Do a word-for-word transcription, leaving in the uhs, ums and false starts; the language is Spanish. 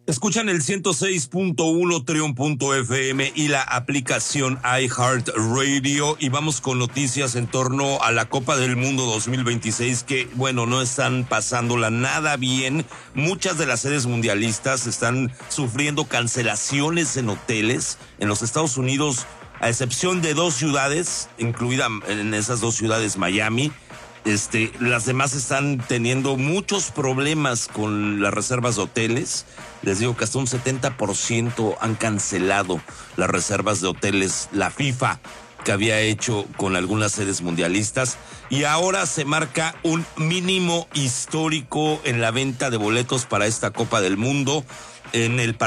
Escuchan el ciento seis punto uno Trion punto F M y la aplicación iHeartRadio, y vamos con noticias en torno a la Copa del Mundo dos mil veintiséis que, bueno, no están pasándola nada bien. Muchas de las sedes mundialistas están sufriendo cancelaciones en hoteles. En los Estados Unidos, a excepción de dos ciudades, incluida en esas dos ciudades Miami, Este, las demás están teniendo muchos problemas con las reservas de hoteles. Les digo que hasta un setenta por ciento han cancelado las reservas de hoteles, la FIFA, que había hecho con algunas sedes mundialistas. Y ahora se marca un mínimo histórico en la venta de boletos para esta Copa del Mundo. En el